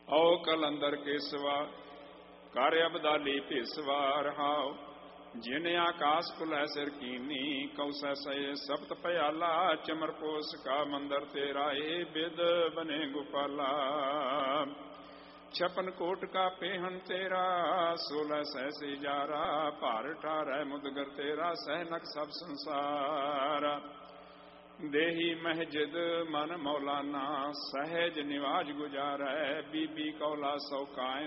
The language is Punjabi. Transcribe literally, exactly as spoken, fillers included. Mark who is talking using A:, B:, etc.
A: ਔ ਕਲੰਦਰ ਕੇਸਵਾ ਕਰ ਅਬਦਾਲੀ ਭੇਸਵਾ ਰਹਾਉ। ਜਿਨ ਆਕਾਸ ਕੁਲੈ ਸਿਰ ਕੀਨੀ ਕਉਸੈ ਸਏ ਸਪਤ ਭਿਆਲਾ। ਚਮਰ ਪੋਸ ਕਾ ਮੰਦਰ ਤੇਰਾ ਏ ਬਿਦ ਬਨੇ ਗੋਪਾਲਾ। ਛਪਨ ਕੋਟ ਕਾ ਪੇਹਨ ਤੇਰਾ ਸੋਲह ਸਹਿ ਸੇ ਜਾਰਾ। ਭਾਰ ਠਾਰੈ ਮੁਦਗਰ ਤੇਰਾ ਸਹਿਨਕ ਸਭ ਸੰਸਾਰ। ਦੇਹੀ ਮਹਿਜਿਦ ਮਨ ਮੌਲਾਨਾ ਸਹਿਜ ਨਿਵਾਜ ਗੁਜਾਰੈ। ਬੀਬੀ ਕੌਲਾ ਸੌ ਕਾਇ